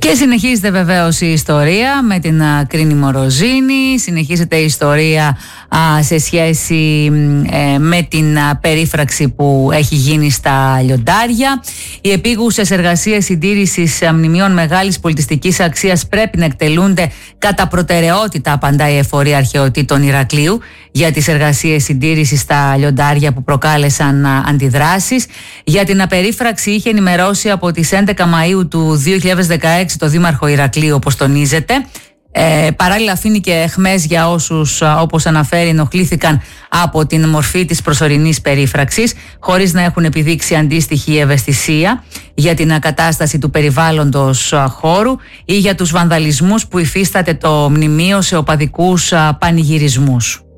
Και συνεχίζεται βεβαίως η ιστορία με την Κρίνη Μοροζίνη, συνεχίζεται η ιστορία σε σχέση με την περίφραξη που έχει γίνει στα λιοντάρια. Οι επίγουσες εργασίες συντήρησης μνημείων μεγάλης πολιτιστικής αξίας πρέπει να εκτελούνται κατά προτεραιότητα, απαντάει η Εφορία Αρχαιοτήτων Ηρακλείου για τις εργασίες συντήρησης στα λιοντάρια που προκάλεσαν αντιδράσεις. Για την απερίφραξη είχε ενημερώσει από τις 11 Μαΐου του 2016 το Δήμαρχο Ηρακλείου, όπως τονίζεται. Παράλληλα αφήνει και αιχμές για όσους, όπως αναφέρει, ενοχλήθηκαν από την μορφή της προσωρινής περίφραξης χωρίς να έχουν επιδείξει αντίστοιχη ευαισθησία για την κατάσταση του περιβάλλοντος χώρου ή για τους βανδαλισμούς που υφίσταται το μνημείο σε οπαδικούς πανηγυρισμούς.